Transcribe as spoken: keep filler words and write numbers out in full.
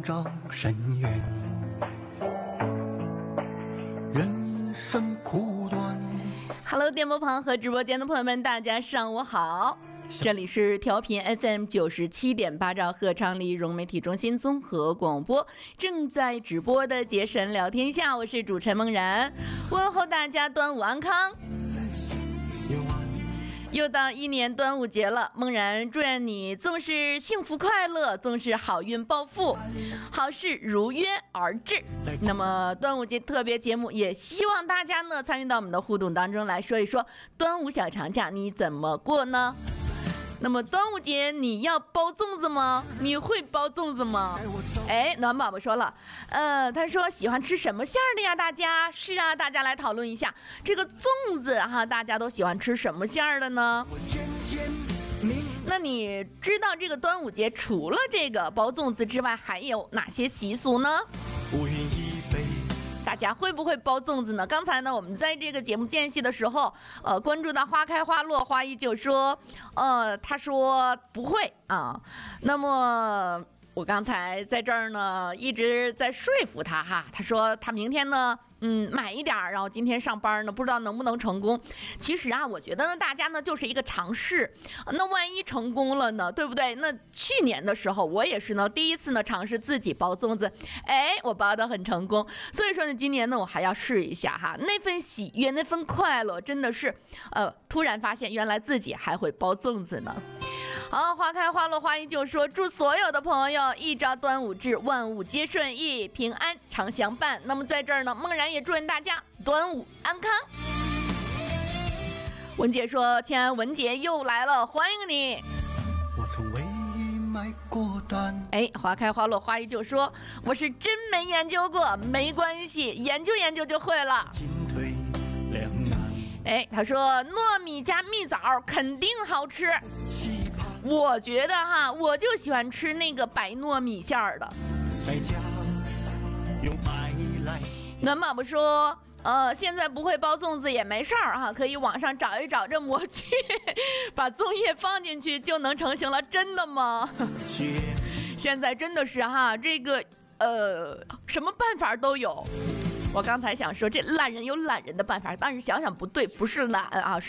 障深渊，人生苦短。 Hello， 电波旁和直播间的朋友们，大家上午好。这里是调频 F M 九十七点八兆赫昌黎融媒体中心综合广播，正在直播的杰神聊天下，我是主持人梦然，问候大家端午安康。又到一年端午节了，梦然祝愿你纵是幸福快乐，纵是好运暴富，好事如约而至。那么端午节特别节目，也希望大家呢参与到我们的互动当中来，说一说端午小长假你怎么过呢？那么端午节你要包粽子吗？你会包粽子吗？哎，暖宝宝说了，呃，他说喜欢吃什么馅儿的呀？大家是啊，大家来讨论一下这个粽子哈，大家都喜欢吃什么馅儿的呢？那你知道这个端午节除了这个包粽子之外，还有哪些习俗呢？大家会不会包粽子呢？刚才呢，我们在这个节目间隙的时候，呃，关注到花开花落花依旧说，呃，他说不会啊。那么我刚才在这儿呢，一直在说服他哈。他说他明天呢，嗯，买一点，然后今天上班呢，不知道能不能成功。其实啊，我觉得呢，大家呢就是一个尝试。那万一成功了呢，对不对？那去年的时候，我也是呢，第一次呢尝试自己包粽子，哎，我包得很成功。所以说呢，今年呢，我还要试一下哈。那份喜悦，那份快乐，真的是，呃，突然发现原来自己还会包粽子呢。好，花开花落花依旧说，祝所有的朋友一朝端午至，万物皆顺意，平安常相伴。那么在这儿呢，梦然也祝愿大家端午安康。文姐说，亲爱文姐又来了，欢迎你。 我曾为你买过单。 哎，花开花落花依旧说，我是真没研究过，没关系，研究研究就会了。 进退两难。 哎，他说糯米加蜜枣肯定好吃。我觉得哈，我就喜欢吃那个白糯米馅儿的。暖宝宝说，呃，现在不会包粽子也没事儿哈，可以网上找一找这模具，把粽叶放进去就能成型了。真的吗？现在真的是哈，这个呃，什么办法都有。我刚才想说，这懒人有懒人的办法，但是想想不对，不是懒啊，